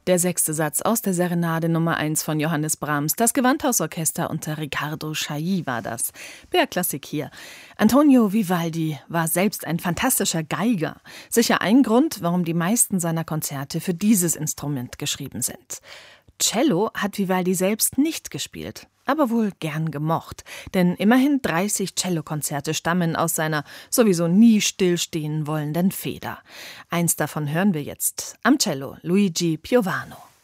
Der 6. Satz aus der Serenade Nummer 1 von Johannes Brahms. Das Gewandhausorchester unter Riccardo Chailly war das. BR Klassik hier. Antonio Vivaldi war selbst ein fantastischer Geiger. Sicher ein Grund, warum die meisten seiner Konzerte für dieses Instrument geschrieben sind. Cello hat Vivaldi selbst nicht gespielt, aber wohl gern gemocht. Denn immerhin 30 Cellokonzerte stammen aus seiner sowieso nie stillstehen wollenden Feder. Eins davon hören wir jetzt. Am Cello Luigi Piovano.